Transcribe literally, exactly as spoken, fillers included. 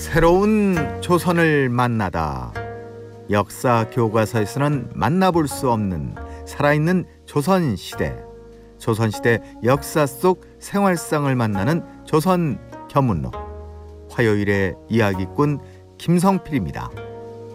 새로운 조선을 만나다. 역사 교과서에서는 만나볼 수 없는 살아있는 조선시대, 조선시대 역사 속 생활상을 만나는 조선 견문록. 화요일의 이야기꾼 김성필입니다.